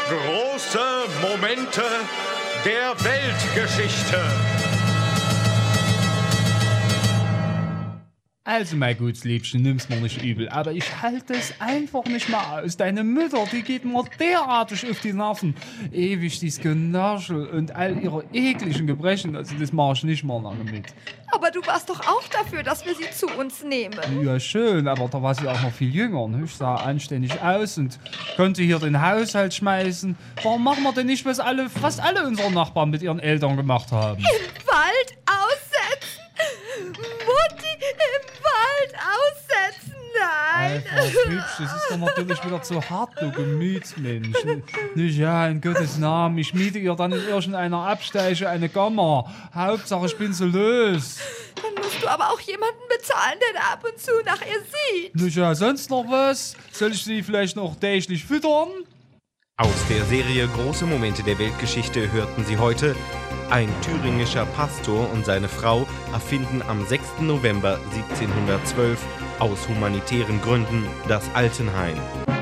Große Momente der Weltgeschichte. Also, mein gutes Liebchen, nimm's mir nicht übel, aber ich halte es einfach nicht mehr aus. Deine Mutter, die geht mir derartig auf die Nerven. Ewig dieses Genörschel und all ihre ekligen Gebrechen, also das mache ich nicht mal lange mit. Aber du warst doch auch dafür, dass wir sie zu uns nehmen. Ja, schön, aber da war sie auch noch viel jünger. Ne? Ich sah anständig aus und konnte hier den Haushalt schmeißen. Warum machen wir denn nicht, was fast alle unsere Nachbarn mit ihren Eltern gemacht haben? Im Wald aussetzen? Mutti, im Wald aussetzen? Nein. Alter, hübsch, das ist doch natürlich wieder zu hart, du Gemütsmensch. Nicht, ja, in Gottes Namen, ich miete ihr dann in irgendeiner Absteiche eine Kammer. Hauptsache, ich bin so los. Dann musst du aber auch jemanden bezahlen, der ab und zu nach ihr sieht. Nicht, ja, sonst noch was? Soll ich sie vielleicht noch täglich füttern? Aus der Serie Große Momente der Weltgeschichte hörten Sie heute: Ein thüringischer Pastor und seine Frau erfinden am 6. November 1712 aus humanitären Gründen das Altenheim.